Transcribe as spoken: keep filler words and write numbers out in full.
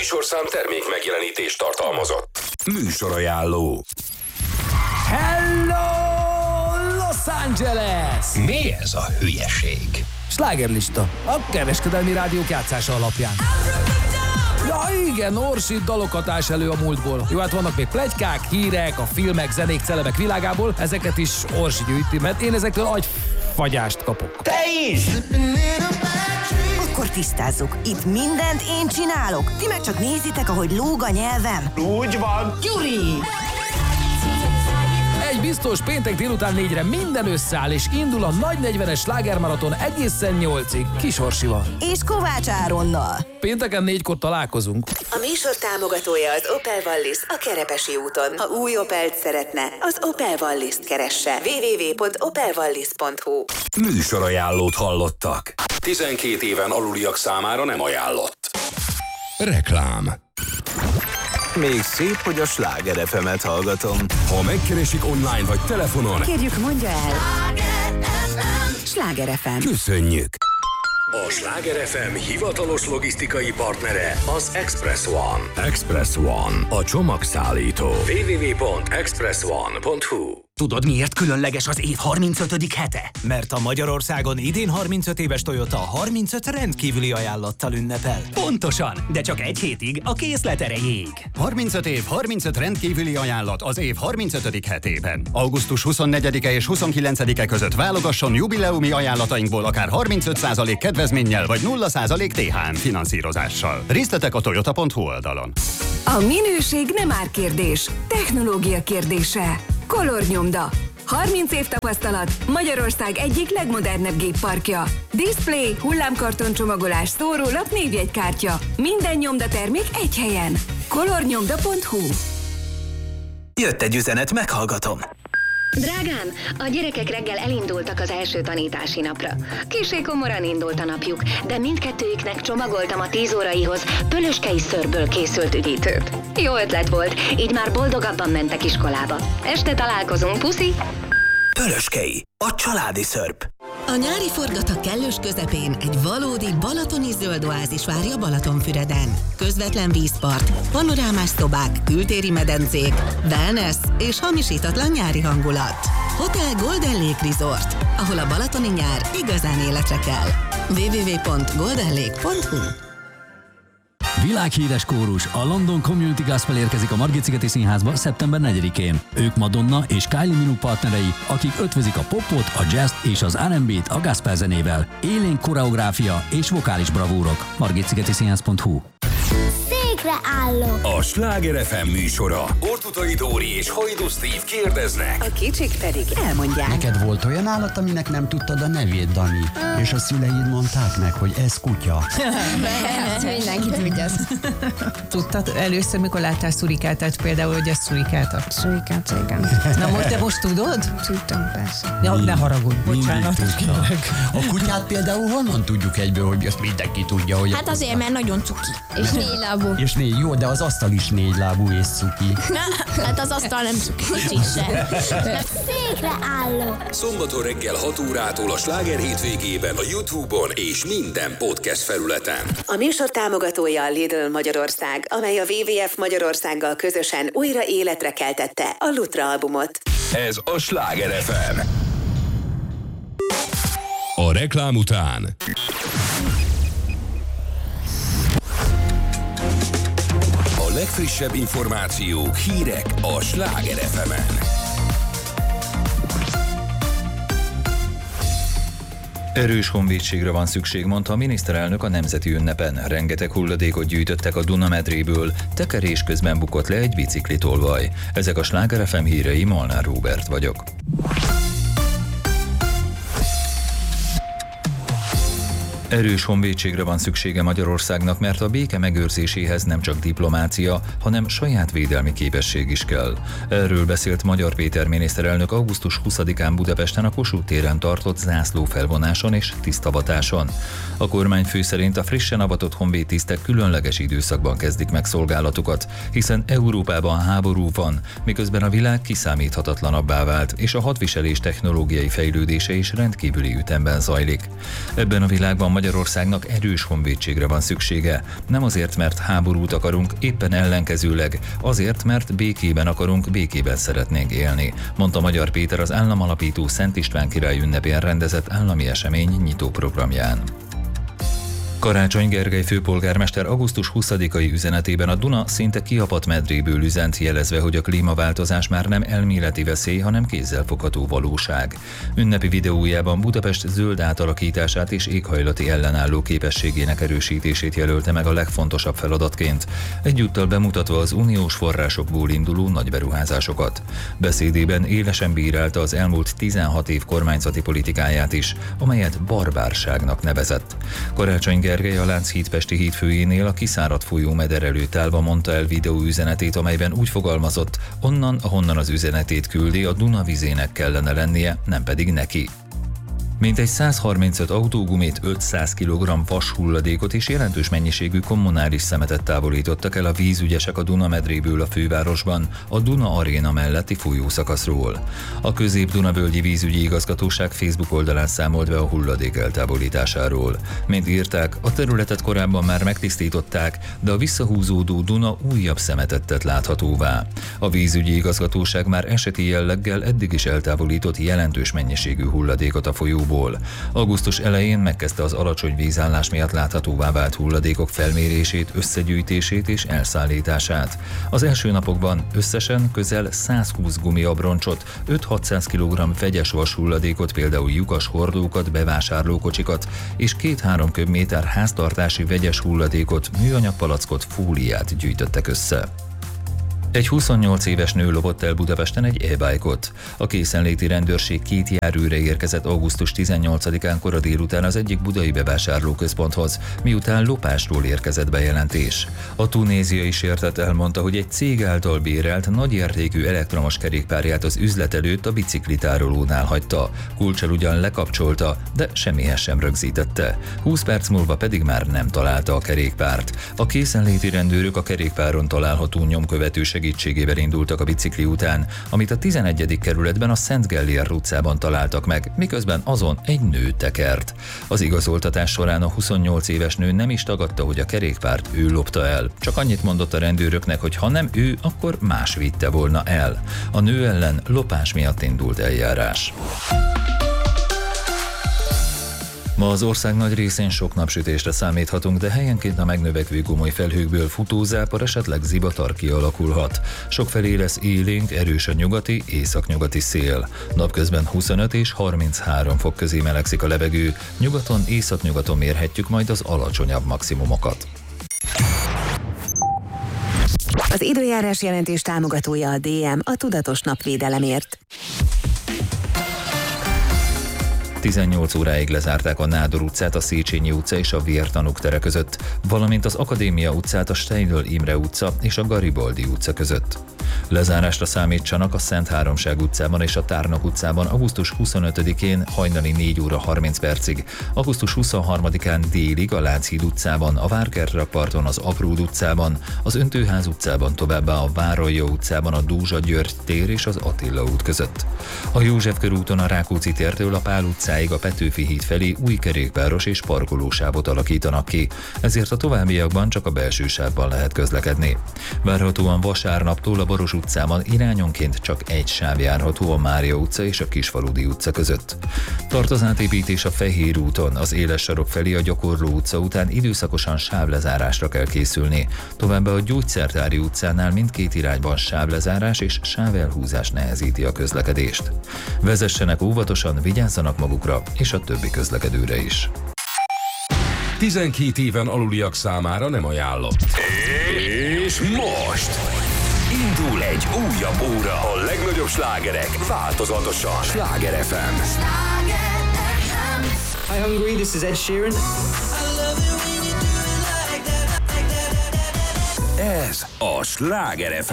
műsorszám termék megjelenítést tartalmazott. Műsorajánló. Hello, Los Angeles! Mi ez a hülyeség? Slágerlista, a kereskedelmi rádiók játszása alapján. Ja igen, Orsi dalokat ás elő a múltból. Jó, hát vannak még pletykák, hírek, a filmek, zenék, celebek világából. Ezeket is Orsi gyűjti, mert én ezektől agyfagyást kapok. Te is! Akkor tisztázzuk. Itt mindent én csinálok. Ti meg csak nézitek, ahogy lóg a nyelvem. Úgy van. Gyuri! Egy biztos, péntek délután négyre minden összeáll, és indul a nagy negyvenes slágermaraton egészen nyolcig Kis Orsival. És Kovács Áronnal. Pénteken négykor találkozunk. A műsor támogatója az Opel Wallis a Kerepesi úton. Ha új Opelt szeretne, az Opel Wallis-t keresse. double-u double-u double-u pont opel wallis pont hu. Műsorajánlót hallottak. tizenkét éven aluliak számára nem ajánlott. Reklám. Még szép, hogy a Sláger ef emet hallgatom. Ha megkeresik online vagy telefonon, Kérjük, mondja el. Sláger ef em. köszönjük! A Sláger ef em hivatalos logisztikai partnere az Express One. Express One, a csomagszállító. double-u double-u double-u pont express one pont hu. Tudod, miért különleges az év harmincötödik hete? Mert a Magyarországon idén harmincöt éves Toyota harmincöt rendkívüli ajánlattal ünnepel. Pontosan, de csak egy hétig a készlet erejéig. harmincöt év, harmincöt rendkívüli ajánlat az év harmincötödik hetében. augusztus huszonnegyedike és huszonkilencedike között válogasson jubileumi ajánlatainkból akár harmincöt százalék kedvezménnyel vagy nulla százalék té há em finanszírozással. Részletek a toyota pont hu oldalon. A minőség nem árkérdés, technológia kérdése. Color Nyomda. harminc év tapasztalat, Magyarország egyik legmodernebb gépparkja. Display, hullámkarton csomagolás, szórólap, névjegykártya. Minden nyomdatermék egy helyen. color nyomda pont hu. Jött egy üzenet, meghallgatom. Drágám, a gyerekek reggel elindultak az első tanítási napra. Kissé komoran indult a napjuk, de mindkettőjüknek csomagoltam a tíz óraihoz pölöskei szörből készült üdítőt. Jó ötlet volt, így már boldogabban mentek iskolába. Este találkozunk, puszi! Pölöskei, a családi szörp. A nyári forgatag kellős közepén egy valódi balatoni zöld oázis várja Balatonfüreden. Közvetlen vízpart, panorámás szobák, kültéri medencék, wellness és hamisítatlan nyári hangulat. Hotel Golden Lake Resort, ahol a balatoni nyár igazán életre kell. double-u double-u double-u pont golden lake pont hu. Világhíres kórus, a London Community Gospel érkezik a Margit-szigeti Színházba szeptember negyedikén. Ők Madonna és Kylie Minogue partnerei, akik ötvözik a popot, a jazz és az er and bé-t a gospel zenével. Élénk koreográfia és vokális bravúrok. margit szigeti színház pont hu. Székre állok. A Sláger ef em műsora. Ortutai Dóri és Hajdú Steve kérdeznek. A kicsik pedig elmondják. Neked volt olyan állat, aminek nem tudtad a nevét, Dani? És a szüleid mondták meg, hogy ez kutya. Mindenki tudja. Tudtad először, mikor láttál szurikátát például, hogy ez szurikáta? Szurikát, igen. Na most, te most tudod? Tudtam, persze. Ja, ne haragudj, bocsánat. A kutyát például honnan tudjuk egyből, hogy ezt mindenki tudja, hogy... Hát azért, mert nagyon cuki. És négy lábú. És négy, jó, de az asztal is négy lábú és cuki. Hát az asztal nem cuki, kicsi se. Székre állok. Szombaton reggel hat órától a Sláger hétvégében a YouTube-on és minden podcast felületen. A műsor támogatója a Lidl Magyarország, amely a dupla vé vé ef Magyarországgal közösen újra életre keltette a Lutra albumot. Ez a Sláger ef em. A reklám után a legfrissebb információk, hírek a Sláger ef emen. Erős honvédségre van szükség, mondta a miniszterelnök a nemzeti ünnepen. Rengeteg hulladékot gyűjtöttek a Duna-medréből, tekerés közben bukott le egy biciklitolvaj. Ezek a Sláger ef em hírei, Molnár Róbert vagyok. Erős honvédségre van szüksége Magyarországnak, mert a béke megőrzéséhez nem csak diplomácia, hanem saját védelmi képesség is kell. Erről beszélt Magyar Péter miniszterelnök augusztus huszadikán Budapesten a Kossuth téren tartott zászlófelvonáson és tisztavatáson. A kormányfő szerint a frissen avatott honvédtisztek különleges időszakban kezdik meg szolgálatukat, hiszen Európában háború van, miközben a világ kiszámíthatatlanabbá vált, és a hadviselés technológiai fejlődése is rendkívüli ütemben zajlik. Ebben a világban Magyarországnak erős honvédségre van szüksége. Nem azért, mert háborút akarunk, éppen ellenkezőleg, azért, mert békében akarunk, békében szeretnénk élni, mondta Magyar Péter az államalapító Szent István király ünnepén rendezett állami esemény nyitó programján. Karácsony Gergely főpolgármester augusztus huszadikai üzenetében a Duna szinte kiapadt medréből üzent, jelezve, hogy a klímaváltozás már nem elméleti veszély, hanem kézzelfogható valóság. Ünnepi videójában Budapest zöld átalakítását és éghajlati ellenálló képességének erősítését jelölte meg a legfontosabb feladatként, egyúttal bemutatva az uniós forrásokból induló nagyberuházásokat. Beszédében élesen bírálta az elmúlt tizenhat év kormányzati politikáját is, amelyet barbárságnak nevezett. Karácsony Gergely a Lánchíd pesti hídfőjénél a kiszáradt folyó meder előtt állva mondta el videóüzenetét, amelyben úgy fogalmazott, onnan, ahonnan az üzenetét küldi, a Duna vizének kellene lennie, nem pedig neki. Mintegy száz harmincöt autógumit, ötszáz kilogramm vashulladékot és jelentős mennyiségű kommunális szemetet távolítottak el a vízügyesek a Duna medréből a fővárosban, a Duna Aréna melletti folyószakaszról. A Közép-Dunavölgyi Vízügyi Igazgatóság Facebook oldalán számolt be a hulladék eltávolításáról. Mint írták, a területet korábban már megtisztították, de a visszahúzódó Duna újabb szemetet tett láthatóvá. A Vízügyi Igazgatóság már eseti jelleggel eddig is eltávolított jelentős mennyiségű hulladékot a folyó. Augusztus elején megkezdte az alacsony vízállás miatt láthatóvá vált hulladékok felmérését, összegyűjtését és elszállítását. Az első napokban összesen közel százhúsz gumiabroncsot, öt-hatszáz kilogramm vegyes vashulladékot, például lyukas hordókat, bevásárlókocsikat és két-három köbméter háztartási vegyes hulladékot, műanyagpalackot, fóliát gyűjtöttek össze. Egy huszonnyolc éves nő lopott el Budapesten egy e-bike-ot. A készenléti rendőrség két járőre érkezett augusztus tizennyolcadikán kora délután az egyik budai bevásárlóközponthoz, miután lopásról érkezett bejelentés. A tunéziai sértett elmondta, hogy egy cég által bérelt nagyértékű elektromos kerékpárját az üzlet előtt a biciklitárolónál hagyta. Kulccsal ugyan lekapcsolta, de semmihez sem rögzítette. húsz perc múlva pedig már nem találta a kerékpárt. A készenléti rendőrök a kerékpáron található nyomkövető segítségével indultak a bicikli után, amit a tizenegyedik kerületben a Szent Gellér utcában találtak meg, miközben azon egy nő tekert. Az igazoltatás során a huszonnyolc éves nő nem is tagadta, hogy a kerékpárt ő lopta el. Csak annyit mondott a rendőröknek, hogy ha nem ő, akkor más vitte volna el. A nő ellen lopás miatt indult eljárás. Ma az ország nagy részén sok napsütésre számíthatunk, de helyenként a megnövekvő gomoly felhőkből futózápor, esetleg zivatar kialakulhat. Sokfelé lesz élénk, erős a nyugati, északnyugati szél. Napközben huszonöt és harminchárom fok közé melegszik a levegő, nyugaton, északnyugaton mérhetjük majd az alacsonyabb maximumokat. Az időjárás jelentés támogatója a dé em, a tudatos napvédelemért. tizennyolc óráig lezárták a Nádor utcát, a Széchenyi utca és a Vértanúk tere között, valamint az Akadémia utcát, a Steindl Imre utca és a Garibaldi utca között. Lezárásra számítsanak a Szent Háromság utcában és a Tárnok utcában augusztus huszonötödikén hajnali négy óra harminc percig, augusztus huszonharmadikán délig a Lánchíd utcában, a Várkertrakparton, az Apród utcában, az Öntőház utcában, továbbá a Váralja utcában, a Dózsa György tér és az Attila út között. A József körúton a Rákóczi tértől a Pál utcáig a Petőfi híd felé új kerékpáros és parkolósávot alakítanak ki, ezért a továbbiakban csak a belső sávban lehet közlekedni. Várhatóan vasárnaptól a Baros utcában irányonként csak egy sáv járható a Mária utca és a Kisfaludy utca között. Tart az átépítés a Fehér úton, az Éles sarok felé a Gyakorló utca után időszakosan sávlezárásra kell készülni. Továbbá a Gyógyszertári utcánál mindkét irányban sávlezárás és sávelhúzás nehezíti a közlekedést. Vezessenek óvatosan, vigyázzanak magukra és a többi közlekedőre is. tizenkét éven aluliak számára nem ajánlott. És most indul egy újabb óra. A legnagyobb slágerek változatosan. Sláger ef em. Hi Hungary, this is Ed Sheeran. Ez a Sláger ef em.